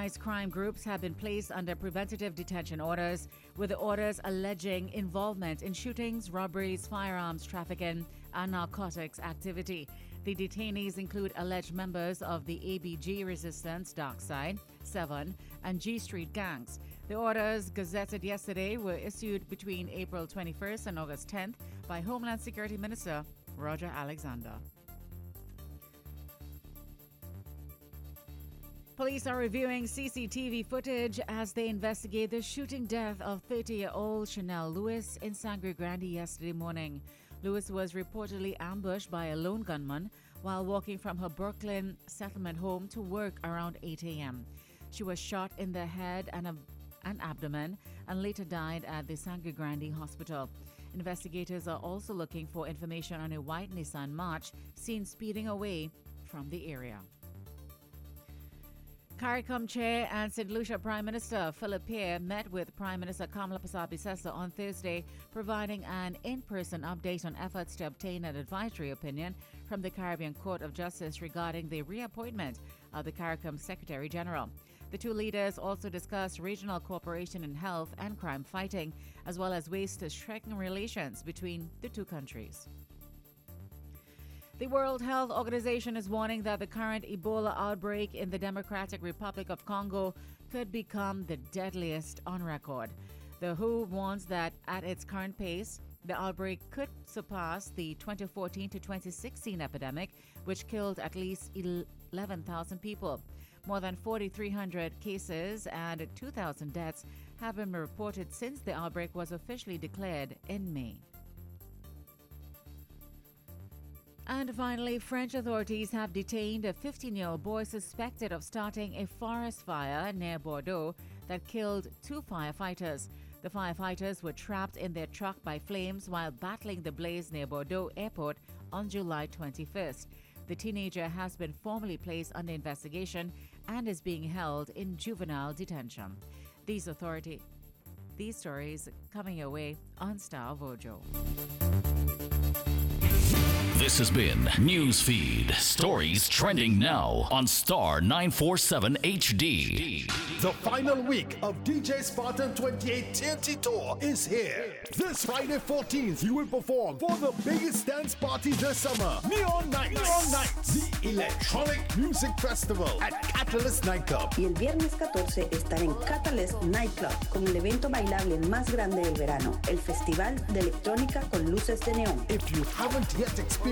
organized crime groups have been placed under preventative detention orders, with the orders alleging involvement in shootings, robberies, firearms trafficking, and narcotics activity. The detainees include alleged members of the ABG Resistance, Darkside, Seven, and G Street gangs. The orders, gazetted yesterday, were issued between April 21st and August 10th by Homeland Security Minister Roger Alexander. Police are reviewing CCTV footage as they investigate the shooting death of 30-year-old Chanel Lewis in Sangre Grande yesterday morning. Lewis was reportedly ambushed by a lone gunman while walking from her Brooklyn settlement home to work around 8 a.m. She was shot in the head and abdomen and later died at the Sangre Grande hospital. Investigators are also looking for information on a white Nissan March seen speeding away from the area. CARICOM Chair and St. Lucia Prime Minister Philip Pierre met with Prime Minister Kamala Persad-Bissessar on Thursday, providing an in-person update on efforts to obtain an advisory opinion from the Caribbean Court of Justice regarding the reappointment of the CARICOM Secretary General. The two leaders also discussed regional cooperation in health and crime fighting, as well as ways to strengthen relations between the two countries. The World Health Organization is warning that the current Ebola outbreak in the Democratic Republic of Congo could become the deadliest on record. The WHO warns that at its current pace, the outbreak could surpass the 2014 to 2016 epidemic, which killed at least 11,000 people. More than 4,300 cases and 2,000 deaths have been reported since the outbreak was officially declared in May. And finally, French authorities have detained a 15-year-old boy suspected of starting a forest fire near Bordeaux that killed two firefighters. The firefighters were trapped in their truck by flames while battling the blaze near Bordeaux Airport on July 21st. The teenager has been formally placed under investigation and is being held in juvenile detention. These stories coming your way on Star Vojo. This has been Newsfeed. Stories trending now on Star 947 HD. The final week of DJ Spartan 28 TNT Tour is here. This Friday 14th, you will perform for the biggest dance party this summer, Neon Nights. Neon Nights, the Electronic Music Festival at Catalyst Nightclub. Y el viernes 14 estaré en Catalyst Nightclub con el evento bailable más grande del verano, el Festival de Electrónica con luces de neón. If you haven't yet experienced